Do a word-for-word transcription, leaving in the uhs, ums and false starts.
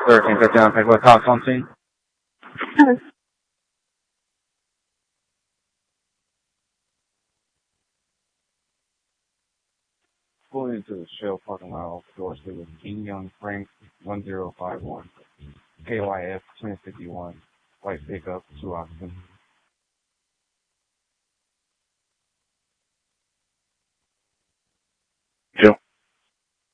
Sir, can you get down with cops on scene? Pulling into the Shell parking lot off Door Street with King Young Frank one zero five one, K Y F ten fifty-one, white pickup, two occupants.